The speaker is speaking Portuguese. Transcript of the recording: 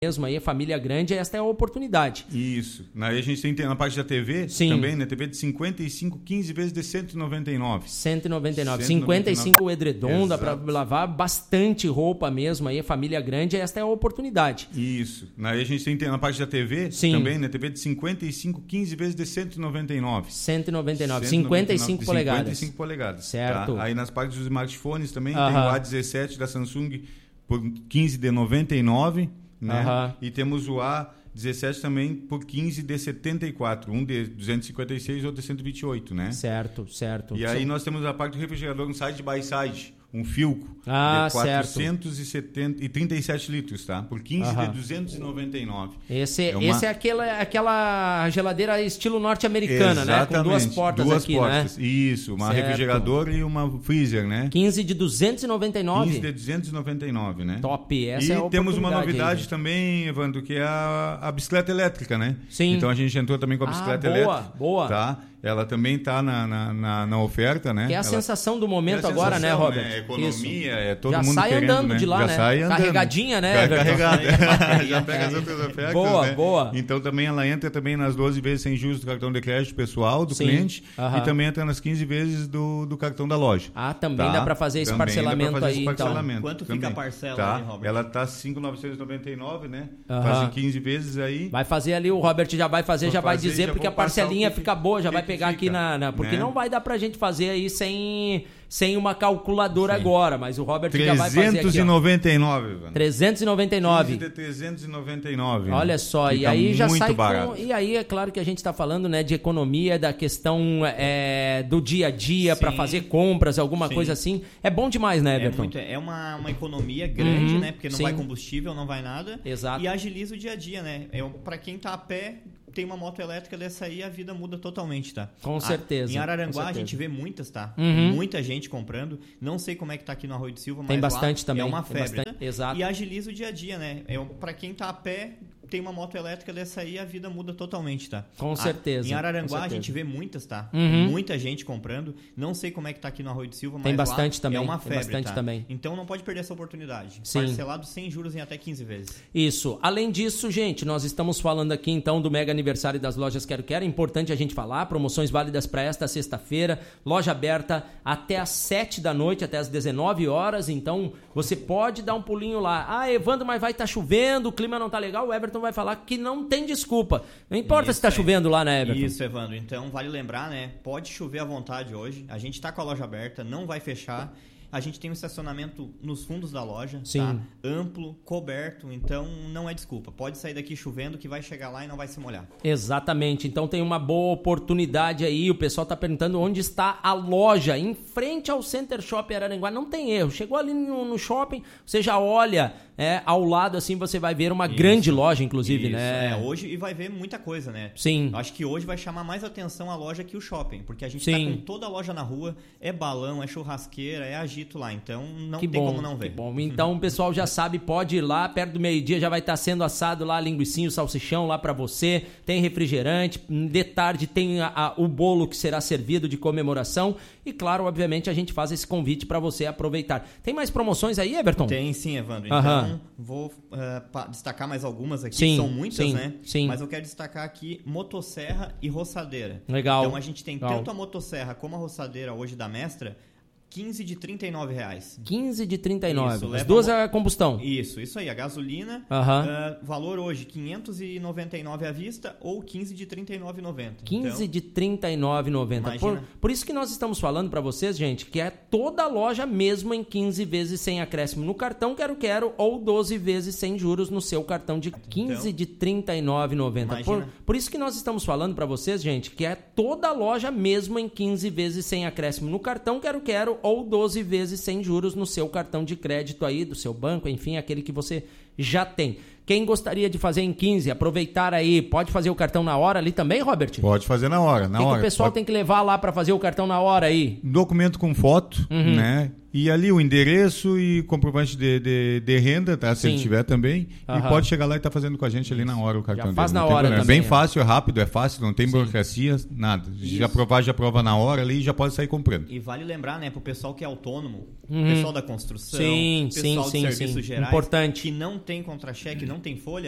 mesmo aí, família grande, esta é a oportunidade. Isso. Aí a gente tem na parte da TV também, né? TV de 55, 15 vezes de 199. 55 edredom, dá para lavar bastante roupa mesmo aí, família grande, esta é a oportunidade. Isso. Aí a gente tem na parte da TV também, né? TV de 55, 15 vezes de 199. 55 polegadas. 55 polegadas. Certo. Tá? Aí nas partes dos smartphones também tem o A17 da Samsung por 15 de 99. Né? E temos o A17 também por 15 de 74, um de 256 ou de 128, né? Certo. E aí nós temos a parte do refrigerador, um side by side, um Filco de 437 litros, tá? Por 15 de 299. Esse é aquela geladeira estilo norte-americana, né? Com duas portas aqui, né? Isso, uma refrigerador e uma freezer, né? 15 de 299? 15 de 299, né? Top, essa é a oportunidade. E temos uma novidade também, Evandro, que é a bicicleta elétrica, né? Sim. Então a gente entrou também com a bicicleta elétrica. Boa. Tá? Ela também está na oferta, né? Que é a sensação do momento agora, né, Robert? Né? Economia, todo já mundo sai querendo, andando né? de lá, já né? sai andando. Carregadinha, né, Carregada. Já pega as outras ofertas, Boa. Então também ela entra também nas 12 vezes sem juros do cartão de crédito pessoal do cliente e também entra nas 15 vezes do cartão da loja. Também dá para fazer esse parcelamento aí, então. Quanto fica a parcela aí, Robert? Ela tá 5.999, né? Fazem 15 vezes aí. Vai fazer ali, o Robert já vai fazer, já vai dizer, porque a parcelinha fica boa, já vai pegar aqui porque não vai dar pra gente fazer aí sem uma calculadora agora, mas o Robert já vai fazer aqui. 399, Ivan. 399. 399. Olha só, fica e aí já sai barato. E aí é claro que a gente está falando, né, de economia, da questão do dia a dia para fazer compras, alguma coisa assim. É bom demais, né, Everton? É uma economia grande, né? Porque não vai combustível, não vai nada. Exato. E agiliza o dia a dia, né? Para quem tá a pé, tem uma moto elétrica dessa aí, a vida muda totalmente, tá? Com certeza. Em Araranguá a gente vê muitas, tá? Muita gente comprando. Não sei como é que tá aqui no Arroio do Silva, mas tem bastante lá também. É uma febre. Exato. E agiliza o dia a dia, né? Para quem tá a pé, tem uma moto elétrica dessa aí, a vida muda totalmente, tá? Com certeza. Em Araranguá a gente vê muitas, tá? Muita gente comprando. Não sei como é que tá aqui no Arroio do Silva, mas tem bastante lá também. É uma febre, bastante tá? também. Então não pode perder essa oportunidade. Sim. Parcelado sem juros em até 15 vezes. Isso. Além disso, gente, nós estamos falando aqui então do mega aniversário das lojas Quero Quero. É importante a gente falar, promoções válidas para esta sexta-feira, loja aberta até às 7 da noite, até às 19 horas, então você pode dar um pulinho lá. Evandro, mas vai estar chovendo, o clima não tá legal, o Everton vai falar que não tem desculpa. Não importa se está chovendo lá, né, Everton? Isso, Evandro. Então, vale lembrar, né? Pode chover à vontade hoje. A gente está com a loja aberta, não vai fechar. A gente tem um estacionamento nos fundos da loja, tá? Amplo, coberto, então não é desculpa. Pode sair daqui chovendo que vai chegar lá e não vai se molhar. Exatamente, então tem uma boa oportunidade aí. O pessoal tá perguntando onde está a loja, em frente ao Center Shopping Araranguá. Não tem erro, chegou ali no shopping, você já olha ao lado assim, você vai ver uma grande loja, inclusive, né? Hoje, e vai ver muita coisa, né? Sim. Acho que hoje vai chamar mais atenção a loja que o shopping, porque a gente tá com toda a loja na rua, é balão, é churrasqueira, é agito lá, então não tem como não ver. Que bom. Então o pessoal já sabe, pode ir lá, perto do meio-dia já vai estar sendo assado lá, linguicinho, salsichão lá pra você, tem refrigerante, de tarde tem o bolo que será servido de comemoração e claro, obviamente a gente faz esse convite pra você aproveitar. Tem mais promoções aí, Everton? Tem sim, Evandro. Então vou destacar mais algumas aqui, são muitas, né? Sim. Mas eu quero destacar aqui motosserra e roçadeira. Legal. Então a gente tem tanto a motosserra como a roçadeira hoje da Mestra, 15 de R$39. 15 de R$39. Isso, as duas a combustão. Isso aí. A gasolina, valor hoje R$599 à vista ou 15 de R$39,90. 15 de R$39,90. Por isso que nós estamos falando para vocês, gente, que é toda a loja mesmo em 15 vezes sem acréscimo no cartão Quero ou 12 vezes sem juros no seu cartão de 15 de R$39,90. Por isso que nós estamos falando para vocês, gente, que é toda a loja mesmo em 15 vezes sem acréscimo no cartão Quero ou 12 vezes sem juros no seu cartão de crédito aí, do seu banco, enfim, aquele que você já tem. Quem gostaria de fazer em 15, aproveitar aí, pode fazer o cartão na hora ali também, Robert? Pode fazer na hora, O que o pessoal tem que levar lá para fazer o cartão na hora aí? Documento com foto, né? E ali o endereço e comprovante de renda, tá? Se ele tiver também. E pode chegar lá e tá fazendo com a gente ali na hora o cartão já faz dele. Na hora também. É bem fácil, é rápido, é fácil, não tem burocracia, nada. Já prova na hora ali e já pode sair comprando. E vale lembrar, né, pro pessoal que é autônomo, pessoal da construção, sim, pessoal de serviços gerais, importante, que não tem contra-cheque, não tem folha,